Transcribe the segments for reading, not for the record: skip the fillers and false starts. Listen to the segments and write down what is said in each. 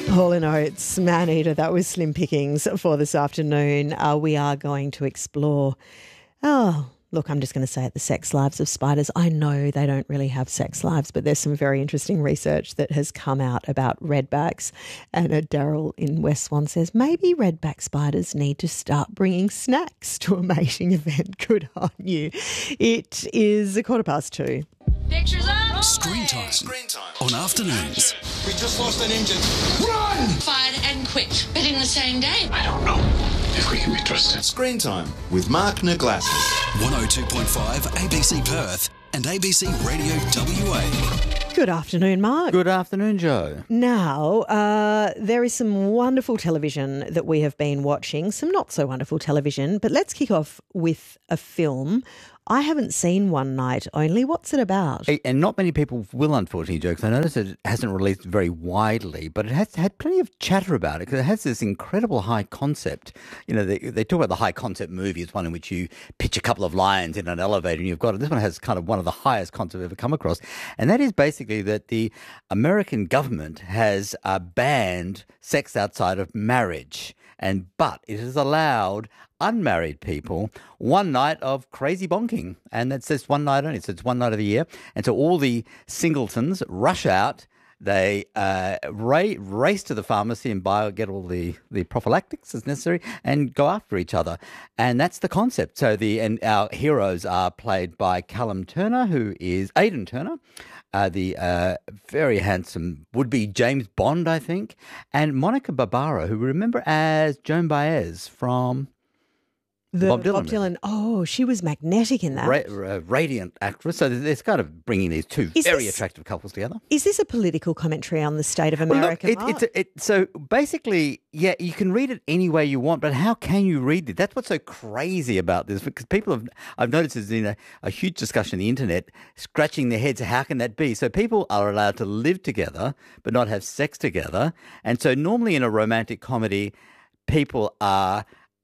Hall & Oates, Man-Eater, that was Slim Pickings for this afternoon. We are going to explore, look, I'm just going to say it, the sex lives of spiders. I know they don't really have sex lives, but there's some very interesting research that has come out about redbacks. And Daryl in West Swan says, maybe redback spiders need to start bringing snacks to a mating event. Good on you. It is 2:15. Pictures up. Screen time. On afternoons. We just lost an engine. Run! Fired and quit. But in the same day. I don't know if we can be trusted. Screen Time with Mark Naglassis. 102.5 ABC Perth and ABC Radio WA. Good afternoon, Mark. Good afternoon, Joe. Now, there is some wonderful television that we have been watching, some not so wonderful television, but let's kick off with a film. I haven't seen One Night Only. What's it about? And not many people will, unfortunately, Joe, because I noticed it hasn't released very widely, but it has had plenty of chatter about it because it has this incredible high concept. You know, they talk about the high concept movie as one in which you pitch a couple of lines in an elevator and you've got it. This one has kind of one of the highest concepts I've ever come across. And that is basically that the American government has banned sex outside of marriage. But it has allowed unmarried people one night of crazy bonking. And it says one night only. So it's one night of the year. And so all the singletons rush out. They race to the pharmacy and get all the prophylactics as necessary and go after each other. And that's the concept. So our heroes are played by Callum Turner, who is Aidan Turner, the very handsome would-be James Bond, I think, and Monica Barbaro, who we remember as Joan Baez from The Bob Dylan. Bob Dylan. Oh, she was magnetic in that. Radiant actress. So it's kind of bringing these two very attractive couples together. Is this a political commentary on the state of America? Well, look, so basically, yeah, you can read it any way you want, but how can you read it? That's what's so crazy about this, because I've noticed there's been a huge discussion on the internet, scratching their heads, how can that be? So people are allowed to live together, but not have sex together. And so normally in a romantic comedy, people are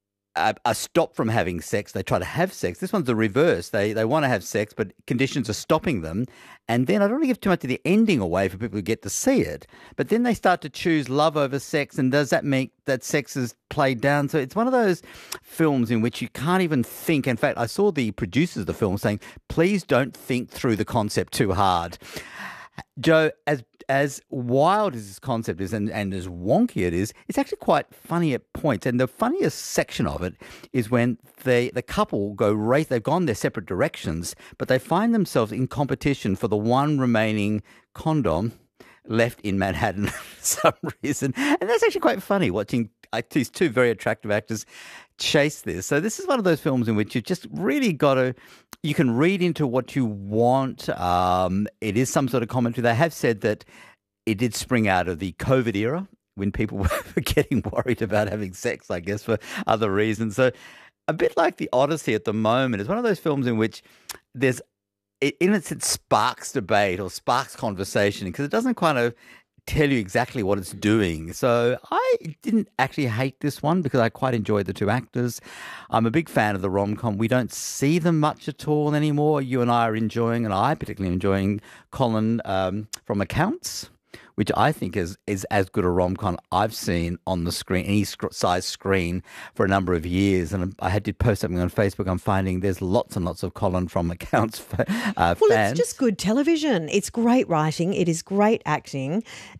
stopped from having sex. They try to have sex. This one's the reverse. They want to have sex, but conditions are stopping them. And then I don't want to give too much of the ending away for people who get to see it. But then they start to choose love over sex. And does that make that sex is played down? So it's one of those films in which you can't even think. In fact, I saw the producers of the film saying, please don't think through the concept too hard. Joe, as wild as this concept is and as wonky it is, it's actually quite funny at points. And the funniest section of it is when the couple go race. They've gone their separate directions, but they find themselves in competition for the one remaining condom left in Manhattan for some reason. And that's actually quite funny, watching these two very attractive actors chase this. So this is one of those films in which you've just really got to, you can read into what you want. It is some sort of commentary. They have said that it did spring out of the COVID era when people were getting worried about having sex, I guess, for other reasons. So a bit like The Odyssey at the moment, it's one of those films in which there's, in a sense, sparks debate or sparks conversation, because it doesn't kind of tell you exactly what it's doing. So I didn't actually hate this one because I quite enjoyed the two actors. I'm a big fan of the rom-com. We don't see them much at all anymore. You and I are enjoying, and I particularly enjoying Colin from Accounts, which I think is as good a rom-com I've seen on the screen, any size screen, for a number of years. And I did post something on Facebook. I'm finding there's lots and lots of Colin from Accounts fans. Well, it's just good television. It's great writing. It is great acting.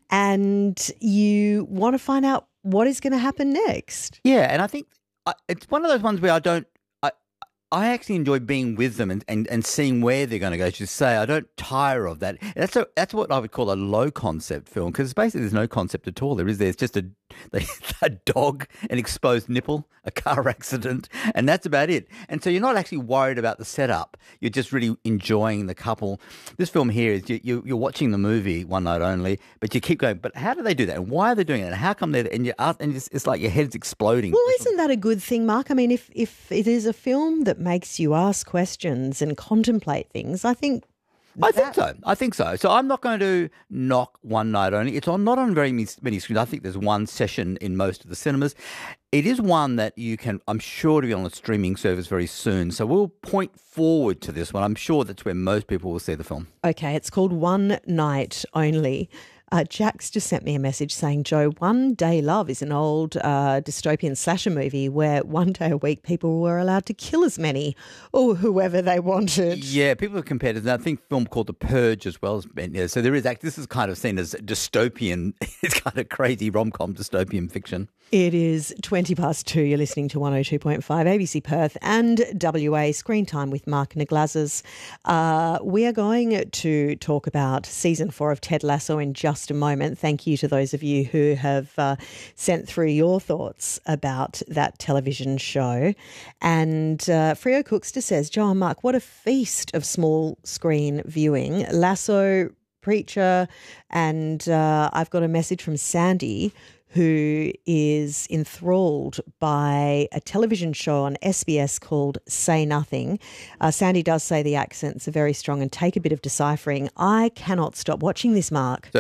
And you want to find out what is going to happen next. Yeah, and I think it's one of those ones where I actually enjoy being with them and seeing where they're going to go. As you say, I don't tire of that. That's what I would call a low concept film, because basically there's no concept at all. There's just a dog, an exposed nipple, a car accident, and that's about it. And so you're not actually worried about the setup. You're just really enjoying the couple. This film here is you're watching the movie One Night Only, but you keep going, but how do they do that? And why are they doing it? And how come they're, and it's like your head's exploding. Well, isn't that a good thing, Mark? I mean, if it is a film that makes you ask questions and contemplate things, I think so. So I'm not going to knock One Night Only. It's not on very many screens. I think there's one session in most of the cinemas. It is one that you can, I'm sure, to be on a streaming service very soon. So we'll point forward to this one. I'm sure that's where most people will see the film. Okay, it's called One Night Only. Jack's just sent me a message saying, Joe, One Day Love is an old dystopian slasher movie where one day a week people were allowed to kill as many or whoever they wanted. Yeah, people have compared it. And I think a film called The Purge as well. So there is this is kind of seen as dystopian. It's kind of crazy rom-com dystopian fiction. It is 2:20. You're listening to 102.5 ABC Perth and WA Screen Time with Mark Naglazes. We are going to talk about season 4 of Ted Lasso in just a moment. Thank you to those of you who have sent through your thoughts about that television show. And Frio Cookster says, Joe and Mark, what a feast of small screen viewing. Lasso, Preacher, and I've got a message from Sandy, who is enthralled by a television show on SBS called Say Nothing. Sandy does say the accents are very strong and take a bit of deciphering. I cannot stop watching this, Mark.